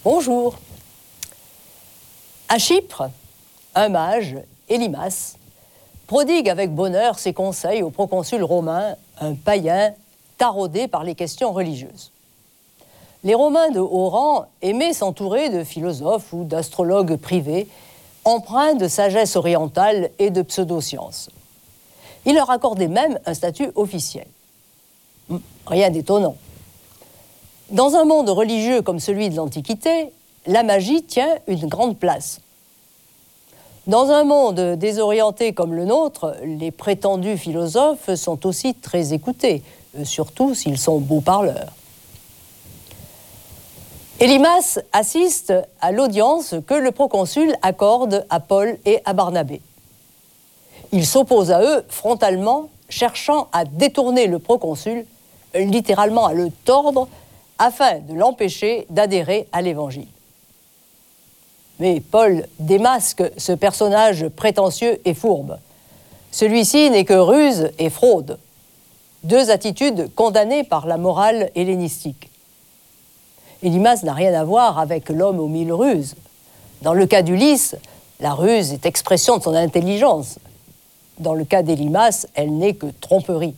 Bonjour. À Chypre, un mage, Élymas, prodigue avec bonheur ses conseils au proconsul romain, un païen taraudé par les questions religieuses. Les Romains de haut rang aimaient s'entourer de philosophes ou d'astrologues privés, empreints de sagesse orientale et de pseudosciences. Ils leur accordaient même un statut officiel. Rien d'étonnant. Dans un monde religieux comme celui de l'Antiquité, la magie tient une grande place. Dans un monde désorienté comme le nôtre, les prétendus philosophes sont aussi très écoutés, surtout s'ils sont beaux parleurs. Élymas assiste à l'audience que le proconsul accorde à Paul et à Barnabé. Il s'oppose à eux frontalement, cherchant à détourner le proconsul, littéralement à le tordre, afin de l'empêcher d'adhérer à l'Évangile. Mais Paul démasque ce personnage prétentieux et fourbe. Celui-ci n'est que ruse et fraude, deux attitudes condamnées par la morale hellénistique. Élymas n'a rien à voir avec l'homme aux mille ruses. Dans le cas d'Ulysse, la ruse est expression de son intelligence. Dans le cas d'Élymas, elle n'est que tromperie.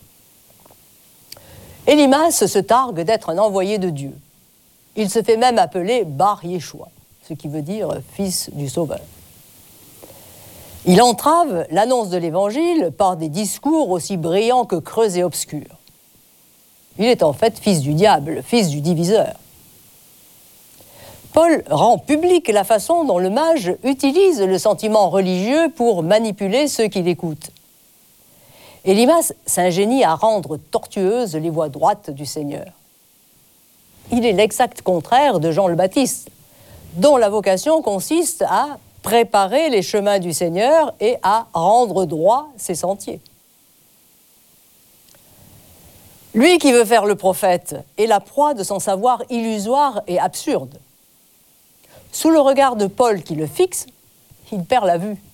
Élymas se targue d'être un envoyé de Dieu. Il se fait même appeler Bar Yeshua, ce qui veut dire fils du Sauveur. Il entrave l'annonce de l'Évangile par des discours aussi brillants que creux et obscurs. Il est en fait fils du diable, fils du diviseur. Paul rend publique la façon dont le mage utilise le sentiment religieux pour manipuler ceux qui l'écoutent. Élymas s'ingénie à rendre tortueuses les voies droites du Seigneur. Il est l'exact contraire de Jean le Baptiste, dont la vocation consiste à préparer les chemins du Seigneur et à rendre droit ses sentiers. Lui qui veut faire le prophète est la proie de son savoir illusoire et absurde. Sous le regard de Paul qui le fixe, il perd la vue.